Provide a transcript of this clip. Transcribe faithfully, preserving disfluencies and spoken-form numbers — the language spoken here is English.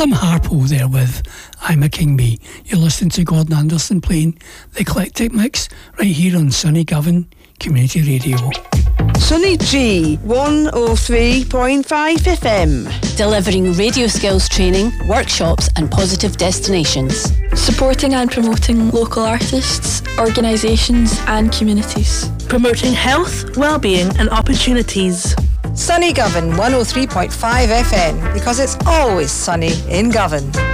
Clem Harpo there with I'm a King Bee. You're listening to Gordon Anderson playing the Eclectic Mix right here on Sunny Govan Community Radio. Sunny G, one oh three point five F M. Delivering radio skills training, workshops and positive destinations. Supporting and promoting local artists, organisations and communities. Promoting health, well-being and opportunities. Sunny Govan, one oh three point five F M, because it's always sunny in Govan.